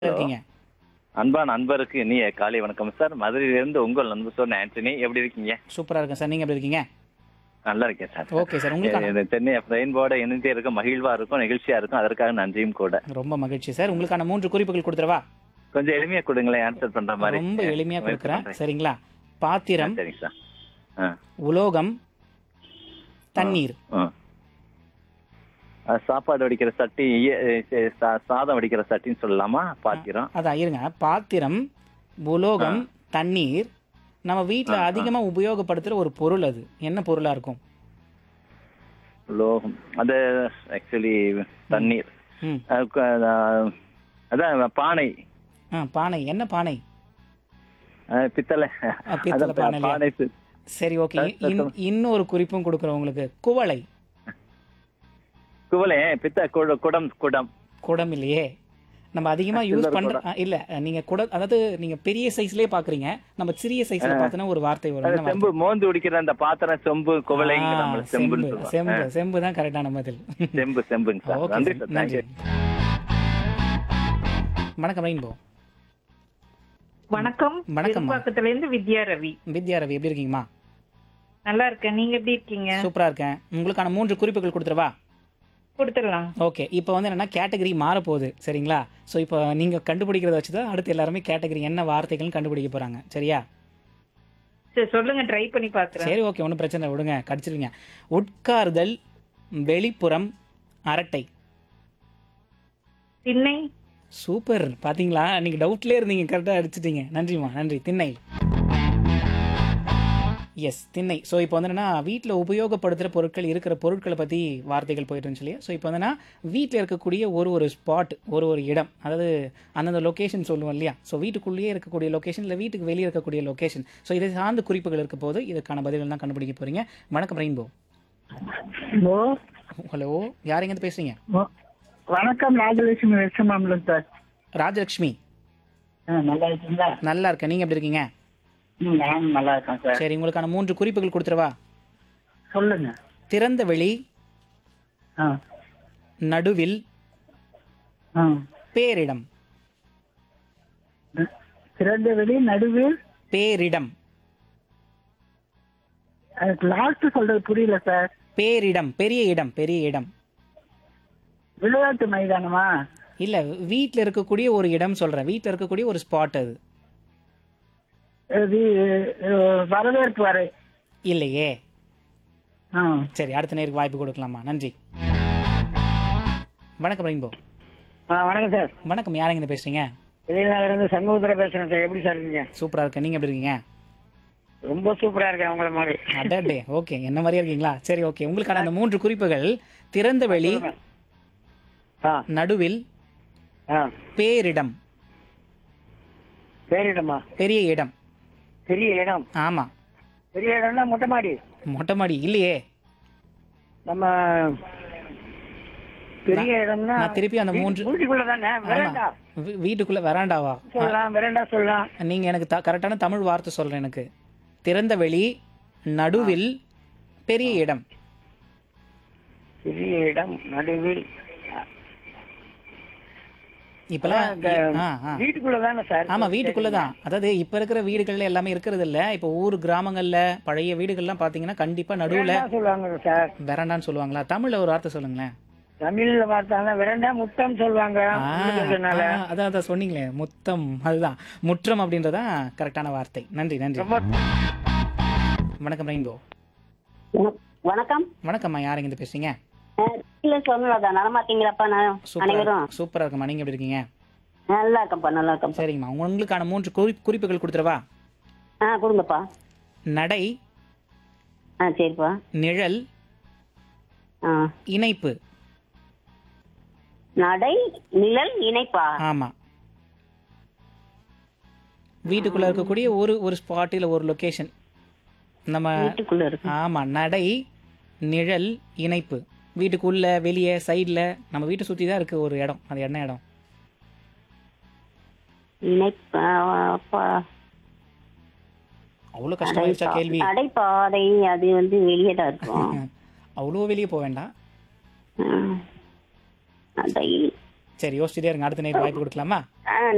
Hello. இருக்கீங்க? அன்பான நண்பருக்கு இனிய காலை வணக்கம் சார். மதுரையிலிருந்து உங்கள் நண்பர் சொன்ன ஆண்டனி. எப்படி இருக்கீங்க? சூப்பரா இருக்கேன் சார். நீங்க எப்படி இருக்கீங்க? நல்லா இருக்கேன் சார். Okay sir. உங்களுக்கான இது சென்னை ரெயின்போட இணைந்தே இருக்கும், மகிழ்வா இருக்கும், நிகழ்ச்சியா இருக்கும். அதற்காக நன்றியும் கூட. ரொம்ப மகிழ்ச்சி சார். உங்களுக்கான 3 குறிப்புகள் குடுத்துறவா? கொஞ்சம் எளிமையா கொடுங்களேன், ஆன்சர் பண்ற மாதிரி. ரொம்ப எளிமையா முயற்சி குடுக்குறேன். பண்றேன். சரிங்களா? பாத்திரம், சரிங்க சார். ஆ, உலோகம், தண்ணீர். ஆ. சாப்பாடு வடிக்கிற சட்டி, சாதம் வடிக்கிற சட்டின்னு சொல்லலாமா? பாத்திரம். அதான் இருங்க. பாத்திரம், உலோகம், தண்ணீர். நம்ம வீட்ல அதிகமா உபயோகப்படுத்துற ஒரு பொருள் அது. என்ன பொருளா இருக்கும்? லோகம். அது ஆக்சுவலி தண்ணீர். ம். அதான் பானை. பானை. என்ன பானை? பித்தளை. பித்தளை அதான் பானை இல்லையா? பானை. சரி ஓகே. இன்னொரு குறிப்பும் கொடுக்குறேன் உங்களுக்கு. குவளை. குவளை. குடம். குடம் இல்லையே. நம்ம அதிகமா யூஸ் சில்லறை பண்ற குடம். இல்ல நீங்க குடம், அதாவது நீங்க பெரிய சைஸ்லயே பாக்குறீங்க. நம்ம சிறிய சைஸ்ல பார்த்தனா ஒரு வார்த்தை வரும். அது என்ன செம்பு, வார்த்தை? மோந்து குடிக்கிற அந்த பாத்திரம் செம்பு, குவளைங்க நம்ம செம்புன்னு செம்பு. சொல்லுவோம். செம்பு. செம்பு தான் கரெக்டான பதில். செம்புங்க சார். ஓகே நன்றி சார். சார். நன்றி. தேங்க்யூ. வணக்கம் ரெயின்போ. வணக்கம். வணக்கம். பக்கத்துல இருந்து வித்யா ரவி. வித்யா ரவி எப்படி இருக்கீங்கம்மா? நல்லா இருக்கேன். நீங்க எப்படி இருக்கீங்க? சூப்பரா இருக்கேன். உங்களுக்கான 3 குறிப்புகள் கொடுத்துறவா? கொடுத்துடலாம். ஓகே. இப்போ வந்து என்னன்னா கேட்டகரி மாற போகுது. சரிங்களா? ஸோ இப்போ நீங்க கண்டுபிடிக்கிறத வச்சு தான் அடுத்து எல்லாருமே கேட்டகரி என்ன வார்த்தைகள்னு கண்டுபிடிக்க போறாங்க. சரியா? சரி சொல்லுங்க, ட்ரை பண்ணி பாக்குறேன். சரி ஓகே. ஒன்றும் பிரச்சனை இல்லை. விடுங்க, கடிச்சிருவீங்க. உட்கார்தல், வெளிப்புறம், அரட்டை. திண்ணை. சூப்பர். பாத்தீங்களா? நீங்க டவுட்லயே இருந்தீங்க, கரெக்டா அடிச்சிட்டீங்க. நன்றிம்மா, நன்றி. திண்ணை. எஸ், திண்ணை. ஸோ இப்போ வந்து என்னன்னா வீட்டில் உபயோகப்படுத்துகிற பொருட்கள், இருக்கிற பொருட்களை பற்றி வார்த்தைகள் போயிட்டு இருந்துச்சு இல்லையா? ஸோ இப்போ வந்துன்னா வீட்டில் இருக்கக்கூடிய ஒரு ஸ்பாட், ஒரு இடம், அதாவது அந்தந்த லொக்கேஷன் சொல்லுவோம் இல்லையா? ஸோ வீட்டுக்குள்ளேயே இருக்கக்கூடிய லொக்கேஷன், இல்லை வீட்டுக்கு வெளியே இருக்கக்கூடிய லொக்கேஷன். ஸோ இதை சார்ந்த குறிப்புகள் இருக்க போது இதுக்கான பதில்கள் தான் கண்டுபிடிக்க போறீங்க. வணக்கம் ரெயின்போ. ஹலோ. ஹலோ, யார் எங்கேருந்து பேசுறீங்க? வணக்கம், ராஜலட்சுமி வெச்சமாமலம் சார். ராஜலட்சுமி. நல்லா இருக்கீங்களா? நல்லா இருக்கேன். நீங்கள் எப்படி இருக்கீங்க? நானும் நல்லா இருக்கேன் சார். சரி, உங்களுக்கான 3 குறிப்புகள் கொடுத்துருவா? சொல்லுங்க. திறந்த வெளி, ஆ, நடுவில், ஆ. பேரிடம். திறந்த வெளி, நடுவில். பேரிடம். அதுக்கு லாஸ்ட் சொல்றது புரியல சார். பேரிடம், பெரிய இடம், பெரிய இடம். விளையாட்டு மைதானமா? இல்ல, வீட்ல இருக்கக்கூடிய ஒரு இடம் சொல்றேன். வீட்ல இருக்கக்கூடிய ஒரு ஸ்பாட் அது. இது, வரவேற்பு அறை. இல்லையே. ஆ. சரி, அடுத்த நேருக்கு வாய்ப்பு கொடுக்கலாமா? நன்றி. வணக்கம் ரெயின்போ. வணக்கம் சார். வணக்கம். யார் எங்க பேசுறீங்க? இருந்து சண்முகத்துல பேசுறேன் சார். எப்படி சார் இருக்கீங்க? சூப்பரா இருக்கேன். நீங்க எப்படி இருக்கீங்க? ரொம்ப சூப்பரா இருக்கேன் உங்களை மாதிரி. அடடே, ஓகே. என்ன மாதிரியா இருக்கீங்களா? சரி ஓகே. உங்களுக்கான அந்த 3 குறிப்புகள்: திறந்த வெளி, ஆ, நடுவில், ஆ. பேரிடம். பேரிடமா? பெரிய இடம். பெரிய இடம். ஆமா. பெரிய இடம்னா மொட்டை மாடி. மொட்டை மாடி இல்லையே. நம்ம பெரிய இடம்னா நான் திருப்பி அந்த 3 வீட்டுக்குள்ள தானே? வெராண்டா வீட்டுக்குள்ள வராண்டாவா? சொல்லலாம், வெராண்டா சொல்லலாம். நீங்க எனக்கு கரெக்டான தமிழ் வார்த்தை சொல்றேன். எனக்கு திறந்த வெளி, நடுவில், பெரிய இடம். பெரிய இடம், நடுவில். இப்பெல்லாம் வீட்டுக்குள்ள தானே சார்? ஆமா, வீட்டுக்குள்ளதான். அதாவது இப்ப இருக்கிற வீடுகள்ல எல்லாமே இருக்கிறது இல்ல. இப்ப ஊர் கிராமங்கள்ல பழைய வீடுகள்லாம் பாத்தீங்கன்னா கண்டிப்பா நடுவுல வெராண்டா சொல்லுவாங்க சார். வெராண்டான்னு சொல்லுவாங்களா? தமிழ்ல ஒரு வார்த்தை சொல்லுங்களேன். தமிழ்ல பார்த்தாங்க வெராண்டா முத்தம் சொல்லுவாங்க. அதான் சொன்னீங்களே, முத்தம். அதுதான் முற்றம் அப்படின்றதான் கரெக்டான வார்த்தை. நன்றி, நன்றி. ரொம்ப வணக்கம் ரெயின்போ. வணக்கம். வணக்கம்மா. யார் எங்க பேசுறீங்க? இல்ல சொன்னதா நலமா இருக்கீங்களாப்பா? அனைவரும் சூப்பரா இருக்கம்மா. நீங்க எப்படி இருக்கீங்க? நல்லா இருக்கேன்ப்பா, நல்லா இருக்கேன். சரிங்கம்மா. உங்களுக்கான 3 குறிப்புகள் கொடுத்துறவா? கொடுங்கப்பா. நடை, சரிப்பா. நிழல், ஆ. இணைப்பு. நடை, நிழல், இணைப்பா? ஆமா. வீட்டுக்குள்ள இருக்கக்கூடிய ஒரு ஸ்பாட் இல்ல ஒரு லொகேஷன். நம்ம வீட்டுக்குள்ள இருக்கு. ஆமா. நடை, நிழல், இணைப்பு. வீட்டுக்குள்ள, வெளியே, சைடுல, நம்ம வீட்டை சுத்தி தான் இருக்கு ஒரு இடம். அது என்ன இடம்? இணைப்பா? அவ்வளவு கஷ்டமாயிடுச்சா கேள்வி? நடைபாதை, அது வந்து வெளியே தான் இருக்கும். அவ்வளோ வெளியே போக வேண்டாம். நடை. சரி, யோசிச்சுட்டே இருங்க. அடுத்த நேரம் வாய்ப்பு கொடுக்கலாமா?